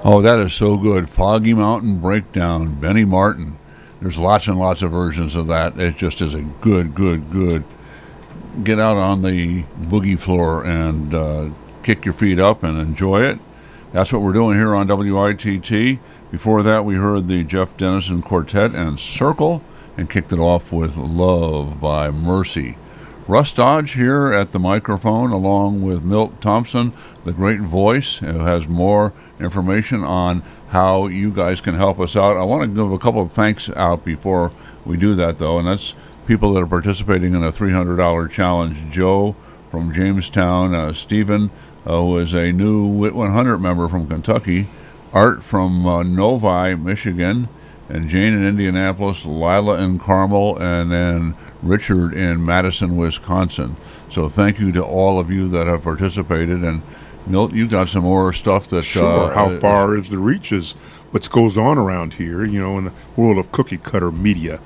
Oh, that is so good. Foggy Mountain Breakdown, Benny Martin. There's lots and lots of versions of that. It just is a good, good, good. Get out on the boogie floor and kick your feet up and enjoy it. That's what we're doing here on WITT. Before that, we heard the Jeff Dennison Quartet and Circle and kicked it off with Love by Mercy. Russ Dodge here at the microphone along with Milt Thompson, the great voice, who has more information on how you guys can help us out. I want to give a couple of thanks out before we do that, though, and that's people that are participating in a $300 challenge. Joe from Jamestown, Stephen, who is a new WIT 100 member from Kentucky, Art from Novi, Michigan, and Jane in Indianapolis, Lila in Carmel, and then Richard in Madison, Wisconsin. So thank you to all of you that have participated. And Milt, you got some more stuff that... Sure. How far is the reach is what goes on around here, in the world of cookie cutter media.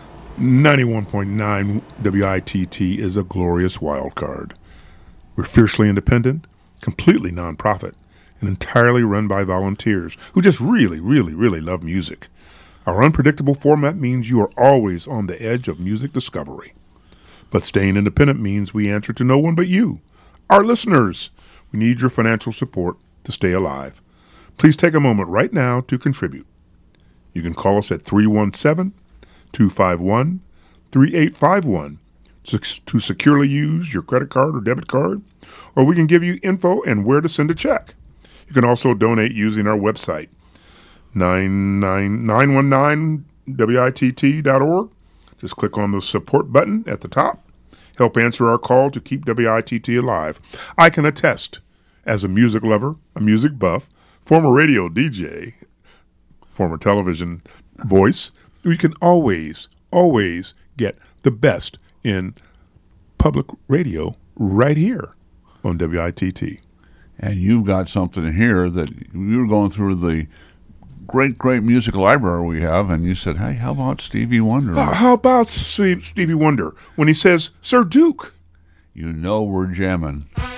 91.9 WITT is a glorious wild card. We're fiercely independent, completely nonprofit, and entirely run by volunteers who just really, really, really love music. Our unpredictable format means you are always on the edge of music discovery. But staying independent means we answer to no one but you, our listeners. We need your financial support to stay alive. Please take a moment right now to contribute. You can call us at 317-251-3851 to securely use your credit card or debit card, or we can give you info and where to send a check. You can also donate using our website, 919witt.org. Just click on the support button at the top. Help answer our call to keep WITT alive. I can attest, as a music lover, a music buff, former radio DJ, former television voice, we can always, always get the best in public radio right here on WITT. And you've got something here that you were going through the great music library we have, and you said, hey, how about Stevie Wonder? How about Stevie Wonder when he says, Sir Duke? You know we're jamming.